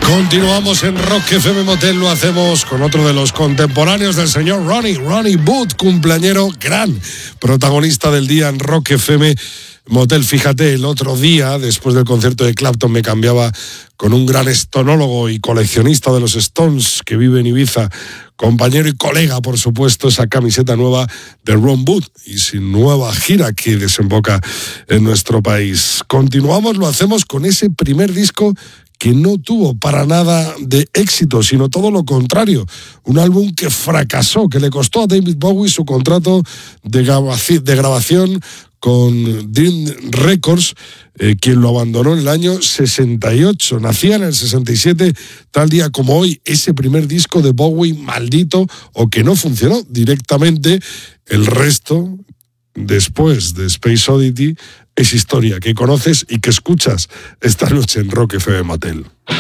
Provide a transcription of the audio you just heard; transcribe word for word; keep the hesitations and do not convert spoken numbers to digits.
Continuamos en Rock F M Motel, lo hacemos con otro de los contemporáneos del señor Ronnie, Ronnie Wood, cumpleañero, gran protagonista del día en Rock F M Motel. Fíjate, el otro día, después del concierto de Clapton, me cambiaba con un gran estonólogo y coleccionista de los Stones que vive en Ibiza, compañero y colega, por supuesto, esa camiseta nueva de Ron Wood y sin nueva gira que desemboca en nuestro país. Continuamos, lo hacemos con ese primer disco que no tuvo para nada de éxito, sino todo lo contrario. Un álbum que fracasó, que le costó a David Bowie su contrato de grabaci- de grabación con Dream Records, eh, quien lo abandonó en el año sesenta y ocho. Nacía en el sesenta y siete, tal día como hoy, ese primer disco de Bowie maldito o que no funcionó directamente. El resto, después de Space Oddity, es historia que conoces y que escuchas esta noche en Rock F M Motel.